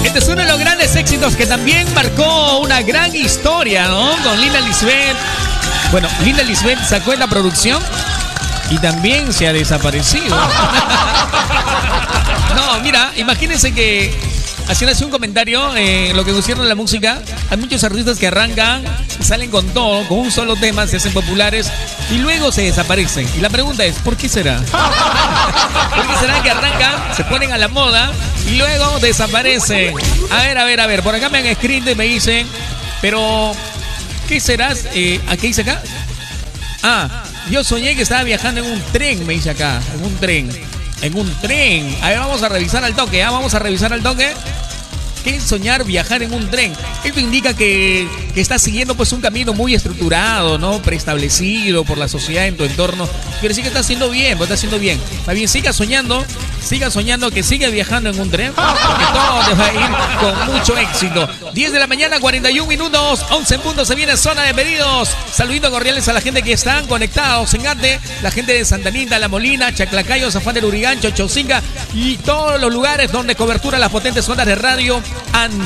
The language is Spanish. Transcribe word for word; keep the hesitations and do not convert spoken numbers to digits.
Este es uno de los grandes éxitos que también marcó una gran historia, ¿no? Con Linda Lisbeth. Bueno, Linda Lisbeth sacó en la producción y también se ha desaparecido. No, mira, imagínense que haciendo un comentario, eh, lo que concierne la música, hay muchos artistas que arrancan, salen con todo, con un solo tema, se hacen populares y luego se desaparecen. Y la pregunta es, ¿por qué será? ¿Por qué será que arrancan, se ponen a la moda y luego desaparecen? A ver, a ver, a ver, por acá me han escrito y me dicen, pero ¿qué serás? Eh, ¿A qué dice acá? Ah, yo soñé que estaba viajando en un tren, me dice acá, en un tren. En un tren. A ver, vamos a revisar al toque, ¿ah? Vamos a revisar al toque. ¿Qué es soñar viajar en un tren? Esto indica que, que estás siguiendo pues un camino muy estructurado, ¿no? Preestablecido por la sociedad en tu entorno. Quiere decir que estás haciendo bien, pues estás haciendo bien. Más bien, siga soñando, siga soñando que siga viajando en un tren, porque todo te va a ir con mucho éxito. diez de la mañana, cuarenta y un minutos, once en punto, se viene zona de pedidos. Saluditos cordiales a la gente que están conectados en Ate, la gente de Santa Anita, La Molina, Chaclacayo, San Juan del Urigancho, Chaucinga y todos los lugares donde cobertura las potentes ondas de radio.